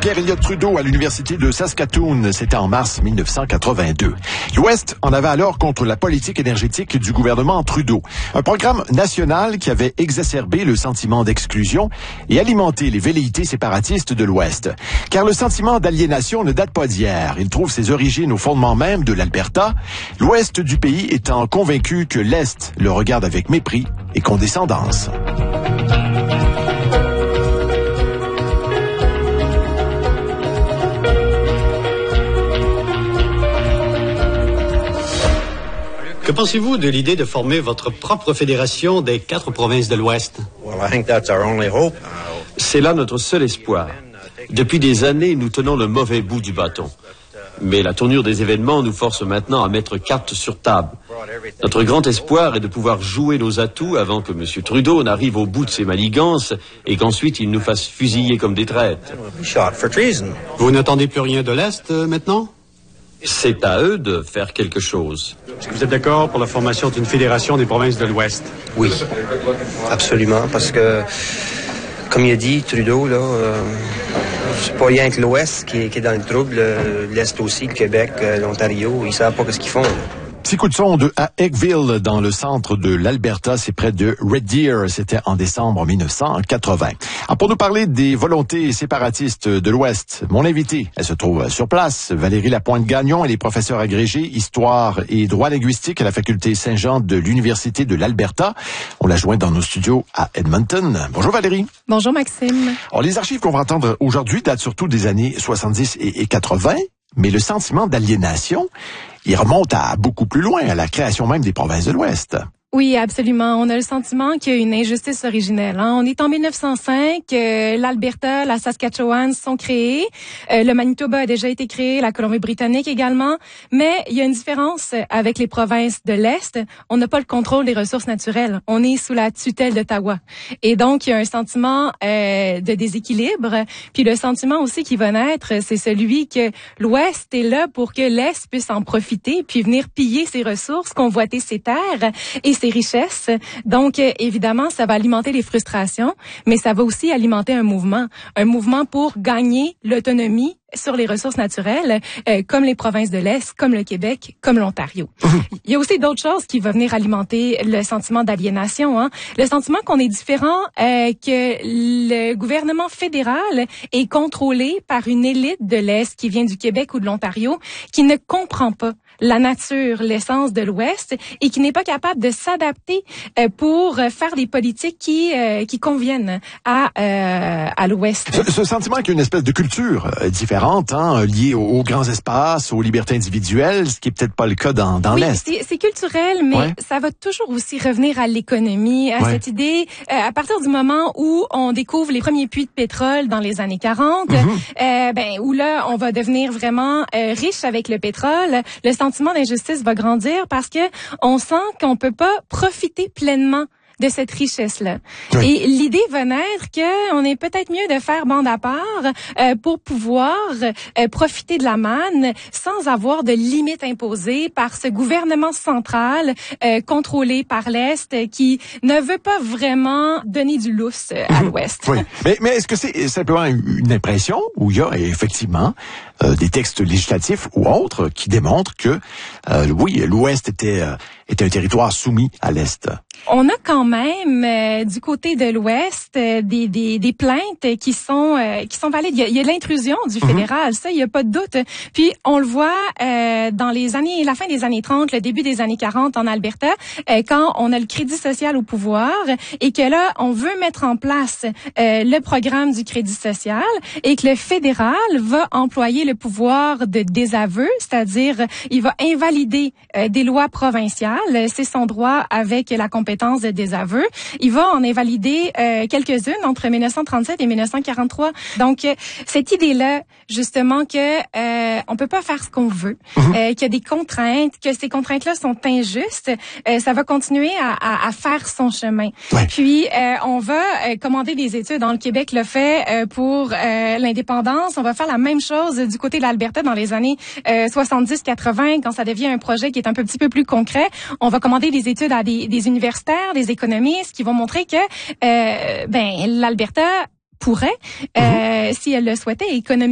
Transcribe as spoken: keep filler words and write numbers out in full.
Pierre Elliott Trudeau à l'Université de Saskatoon. C'était en mars mille neuf cent quatre-vingt-deux. L'Ouest en avait alors contre la politique énergétique du gouvernement Trudeau. Un programme national qui avait exacerbé le sentiment d'exclusion et alimenté les velléités séparatistes de l'Ouest. Car le sentiment d'aliénation ne date pas d'hier. Il trouve ses origines au fondement même de l'Alberta, l'Ouest du pays étant convaincu que l'Est le regarde avec mépris et condescendance. Que pensez-vous de l'idée de former votre propre fédération des quatre provinces de l'Ouest? C'est là notre seul espoir. Depuis des années, nous tenons le mauvais bout du bâton. Mais la tournure des événements nous force maintenant à mettre carte sur table. Notre grand espoir est de pouvoir jouer nos atouts avant que M. Trudeau n'arrive au bout de ses manigances et qu'ensuite il nous fasse fusiller comme des traîtres. Vous n'attendez plus rien de l'Est euh, maintenant? C'est à eux de faire quelque chose. Est-ce que vous êtes d'accord pour la formation d'une fédération des provinces de l'Ouest? Oui, absolument, parce que, comme il a dit, Trudeau, là, euh, c'est pas rien que l'Ouest qui est, qui est dans le trouble, euh, l'Est aussi, le Québec, euh, l'Ontario, ils savent pas ce qu'ils font. Là. Petit coup de sonde à Eckville, dans le centre de l'Alberta, c'est près de Red Deer. C'était en décembre mille neuf cent quatre-vingts. Alors, pour nous parler des volontés séparatistes de l'Ouest, mon invité, elle se trouve sur place, Valérie Lapointe-Gagnon. Elle est professeure agrégée histoire et droit linguistique à la faculté Saint-Jean de l'Université de l'Alberta. On l'a joint dans nos studios à Edmonton. Bonjour Valérie. Bonjour Maxime. Alors, les archives qu'on va entendre aujourd'hui datent surtout des années soixante-dix et quatre-vingts, mais le sentiment d'aliénation, il remonte à beaucoup plus loin, à la création même des provinces de l'Ouest. Oui, absolument. On a le sentiment qu'il y a une injustice originelle. Hein. On est en mille neuf cent cinq, euh, l'Alberta, la Saskatchewan sont créés, euh, le Manitoba a déjà été créé, la Colombie-Britannique également, mais il y a une différence avec les provinces de l'Est. On n'a pas le contrôle des ressources naturelles. On est sous la tutelle d'Ottawa. Et donc, il y a un sentiment euh, de déséquilibre. Puis le sentiment aussi qui va naître, c'est celui que l'Ouest est là pour que l'Est puisse en profiter, puis venir piller ses ressources, convoiter ses terres et ses richesses. Donc, évidemment, ça va alimenter les frustrations, mais ça va aussi alimenter un mouvement, un mouvement pour gagner l'autonomie sur les ressources naturelles, euh, comme les provinces de l'Est, comme le Québec, comme l'Ontario. Il y a aussi d'autres choses qui vont venir alimenter le sentiment d'aliénation. Hein. Le sentiment qu'on est différent, euh, que le gouvernement fédéral est contrôlé par une élite de l'Est qui vient du Québec ou de l'Ontario, qui ne comprend pas la nature, l'essence de l'Ouest et qui n'est pas capable de s'adapter euh, pour faire des politiques qui euh, qui conviennent à euh, à l'Ouest. Ce, ce sentiment qu'il y a une espèce de culture euh, différente, hein, liée aux, aux grands espaces, aux libertés individuelles, ce qui est peut-être pas le cas dans dans oui, l'Est. C'est, c'est culturel, mais ouais. Ça va toujours aussi revenir à l'économie, à ouais. cette idée. Euh, à partir du moment où on découvre les premiers puits de pétrole dans les années quarante, mm-hmm. euh, ben où là on va devenir vraiment euh, riche avec le pétrole, le sentiment d'injustice va grandir parce que on sent qu'on peut pas profiter pleinement de cette richesse-là. Oui. Et l'idée va naître que on est peut-être mieux de faire bande à part euh, pour pouvoir euh, profiter de la manne sans avoir de limites imposées par ce gouvernement central euh, contrôlé par l'Est qui ne veut pas vraiment donner du lousse euh, à l'Ouest. Oui. Mais, mais est-ce que c'est simplement une impression où il y a effectivement euh, des textes législatifs ou autres qui démontrent que euh, oui, l'Ouest était euh, était un territoire soumis à l'Est? On a quand même euh, du côté de l'Ouest euh, des, des des plaintes qui sont euh, qui sont valides. Il y a, il y a l'intrusion du mm-hmm. fédéral, ça il y a pas de doute. Puis on le voit euh, dans les années, la fin des années trente, le début des années quarante en Alberta, euh, quand on a le crédit social au pouvoir et que là on veut mettre en place euh, le programme du crédit social et que le fédéral va employer le pouvoir de désaveu, c'est-à-dire il va invalider euh, des lois provinciales, c'est son droit avec la compétence de désaveu. Il va en invalider euh, quelques-unes entre mille neuf cent trente-sept et mille neuf cent quarante-trois. Donc, euh, cette idée-là, justement, que euh, on peut pas faire ce qu'on veut, mm-hmm. euh, qu'il y a des contraintes, que ces contraintes-là sont injustes, euh, ça va continuer à, à, à faire son chemin. Ouais. Puis, euh, on va euh, commander des études. Dans le Québec le fait euh, pour euh, l'indépendance. On va faire la même chose du côté de l'Alberta dans les années euh, soixante-dix quatre-vingts, quand ça devient un projet qui est un peu, petit peu plus concret. On va commander des études à des, des universitaires, des économistes qui vont montrer que euh, ben l'Alberta pourrait, euh, mm-hmm. si elle le souhaitait, économiser